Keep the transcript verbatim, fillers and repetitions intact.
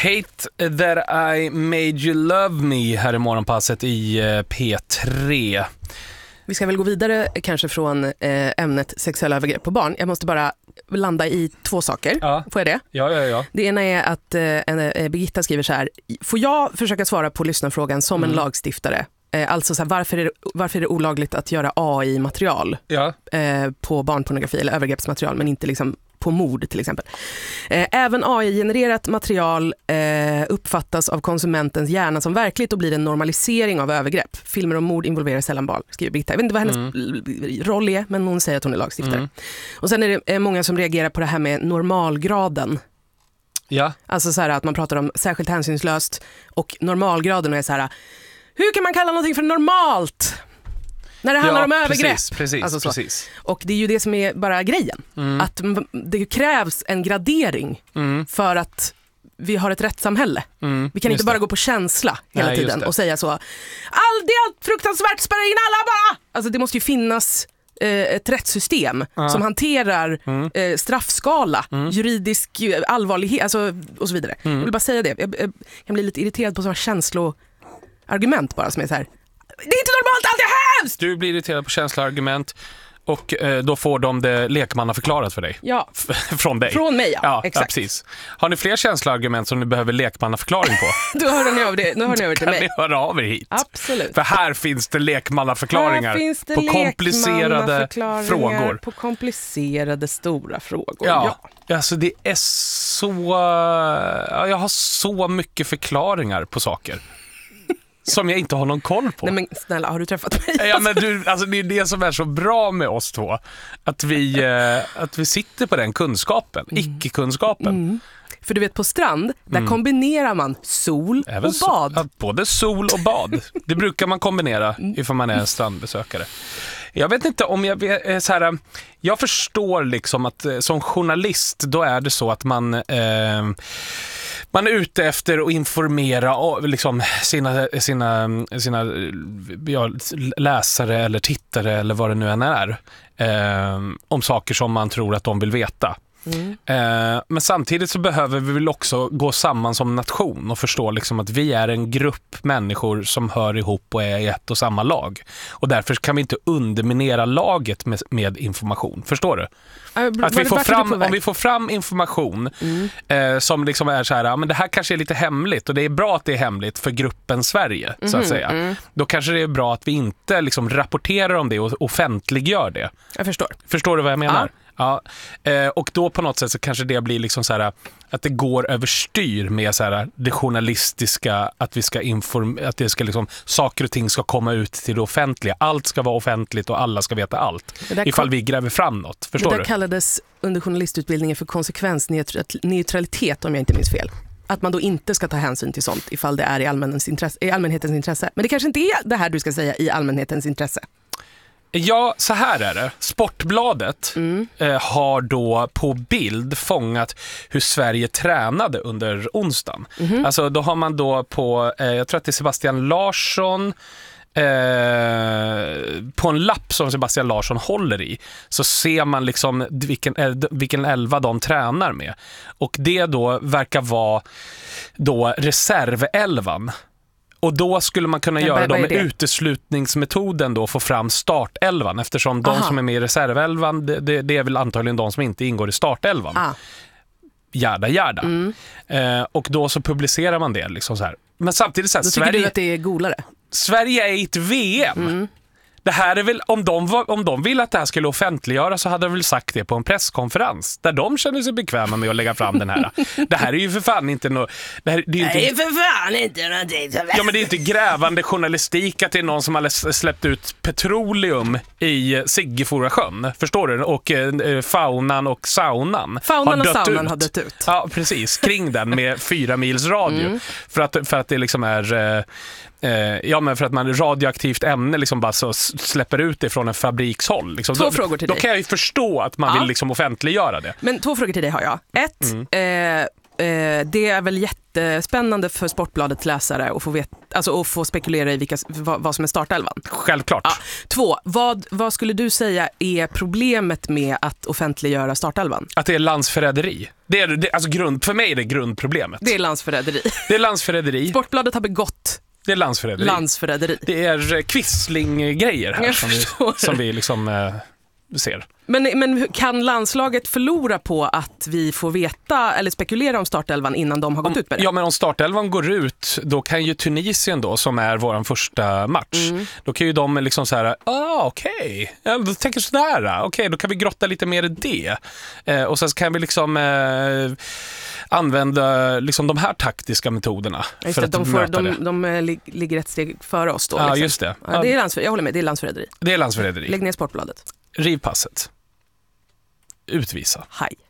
Hate that I made you love me här i morgonpasset i P tre. Vi ska väl gå vidare kanske från eh, ämnet sexuella övergrepp på barn. Jag måste bara landa i två saker. Ja. Får jag det? Ja, ja, ja. Det ena är att eh, Birgitta skriver så här: får jag försöka svara på lyssnarfrågan som mm. en lagstiftare? Eh, alltså så här, varför, är det, varför är det olagligt att göra A I-material ja. eh, på barnpornografi eller övergreppsmaterial men inte liksom på mord till exempel. Eh, även A I-genererat material eh, uppfattas av konsumentens hjärna som verkligt och blir en normalisering av övergrepp. Filmer om mord involverar sällan barn, skriver Birgitta. Jag vet inte vad hennes mm. roll är, men hon säger att hon är lagstiftare. Mm. Och sen är det eh, många som reagerar på det här med normalgraden. Ja. Alltså så här att man pratar om särskilt hänsynslöst och normalgraden och är så här: hur kan man kalla någonting för normalt? När det handlar ja, om övergrepp. Precis, precis, alltså så. precis. Och det är ju det som är bara grejen. Mm. Att det krävs en gradering mm. för att vi har ett rättssamhälle. Mm. Vi kan just inte bara det. gå på känsla hela Nej, tiden och säga så: all det är allt fruktansvärt, spärra in alla bara! Alltså det måste ju finnas eh, ett rättssystem ja. som hanterar mm. eh, straffskala, mm. juridisk allvarlighet alltså, och så vidare. Mm. Jag vill bara säga det. Jag, jag kan bli lite irriterad på sådana känsloargument bara som är så här: det är inte normalt, allt är hemskt! Du blir irriterad på känsloargument och eh, då får de det lekmannaförklarat för dig. Ja. Från dig. Från mig, ja. ja exakt. Ja, precis. Har ni fler känsloargument som ni behöver lekmannaförklaring på? Då hör ni av det. Nu hör ni över till kan mig. Kan ni höra av er hit? Absolut. För här finns det lekmannaförklaringar här finns det på komplicerade frågor. På komplicerade stora frågor. Ja. ja. Alltså det är så... Ja, jag har så mycket förklaringar på saker. Som jag inte har någon koll på. Nej men snälla, har du träffat mig? Ja men du, alltså det är det som är så bra med oss två. Att vi, eh, att vi sitter på den kunskapen, mm. icke-kunskapen. Mm. För du vet, på strand, där mm. kombinerar man sol Även och bad. So- både sol och bad. Det brukar man kombinera ifall man är en strandbesökare. Jag vet inte om jag är så här, jag förstår liksom att som journalist då är det så att man eh, man är ute efter att informera liksom sina sina sina ja, läsare eller tittare eller vad det nu än är eh, om saker som man tror att de vill veta. Mm. Eh, men samtidigt så behöver vi väl också gå samman som nation och förstå liksom att vi är en grupp människor som hör ihop och är i ett och samma lag. Och därför kan vi inte underminera laget med, med information. Förstår du? Äh, att vi får fram, om vi får fram information mm. eh, som liksom är så här, ja, men det här kanske är lite hemligt och det är bra att det är hemligt för gruppen Sverige mm-hmm. så att säga. Mm. Då kanske det är bra att vi inte liksom rapporterar om det och offentliggör det. Jag förstår. Förstår du vad jag menar? Ja. Ja, eh, och då på något sätt så kanske det blir liksom så här att det går överstyr med så här det journalistiska, att vi ska inform- att det ska liksom saker och ting ska komma ut till det offentliga. Allt ska vara offentligt och alla ska veta allt. Ifall vi gräver fram något. Förstår du? Det där kallades under journalistutbildningen för konsekvensneutralitet om jag inte minns fel. Att man då inte ska ta hänsyn till sånt ifall det är i, allmänhetens intresse, i allmänhetens intresse. Men det kanske inte är det här du ska säga i allmänhetens intresse. Ja, så här är det. Sportbladet mm. eh, har då på bild fångat hur Sverige tränade under onsdagen. Mm-hmm. Alltså då har man då på, eh, jag tror att det är Sebastian Larsson, eh, på en lapp som Sebastian Larsson håller i så ser man liksom vilken, eh, vilken elva de tränar med. Och det då verkar vara då reservelvan. Och då skulle man kunna ja, göra dem med uteslutningsmetoden då, få fram startelvan eftersom de Aha. som är med i reservelvan det, det, det är väl antagligen de som inte ingår i startelvan. Ah. Jada, jada. Mm. Eh, och då så publicerar man det liksom så här. Men samtidigt så här, då tycker Sverige, du att det är golare? Sverige är i ett V M. Mm. Det här är väl, om de, var, om de vill att det här skulle offentliggöra så hade de väl sagt det på en presskonferens där de känner sig bekväma med att lägga fram den här. Det här är ju för fan inte något... Det, här, det är ju inte, det är för fan inte någonting som... Ja, men det är inte grävande journalistik att det är någon som har släppt ut petroleum i Siggefora-sjön. Förstår du? Och eh, faunan och saunan Faunan har och dött saunan ut. har dött ut. Ja, precis. Kring den med fyra mils radio. Mm. För, att, för att det liksom är... Eh, Ja, men för att man radioaktivt ämne liksom bara så släpper ut det från en fabrikshåll. Liksom. Två då, frågor till då dig. Då kan jag ju förstå att man ja. vill liksom offentliggöra det. Men två frågor till dig har jag. Ett, mm. eh, eh, det är väl jättespännande för Sportbladets läsare att få, veta, alltså att få spekulera i vilka, vad, vad som är startelvan. Självklart. Ja. Två, vad, vad skulle du säga är problemet med att offentliggöra startelvan? Att det är landsförräderi. Det är, det, alltså grund, för mig är det grundproblemet. Det är landsförräderi. Det är landsförräderi. Sportbladet har begått Det är landsförräderi. landsförräderi. Det är Quisling-grejer här som vi, som vi liksom eh, ser. Men, men kan landslaget förlora på att vi får veta eller spekulera om startelvan innan de har gått om, ut med det? Ja, men om startelvan går ut, då kan ju Tunisien då, som är vår första match, mm. då kan ju de liksom så här, ah okej, okay. ja, då tänker sådär, okej, okay, då kan vi grotta lite mer i det. Eh, och sen kan vi liksom eh, använda liksom de här taktiska metoderna. Just för det, att de, får, möta de, det. de, de ligger ett steg före oss då. Ja, liksom. just det. Ja, det är landsför, jag håller med, det är landsförräderi. Det är landsförräderi. Lägg ner Sportbladet. Riv passet. Utvisa. Hej.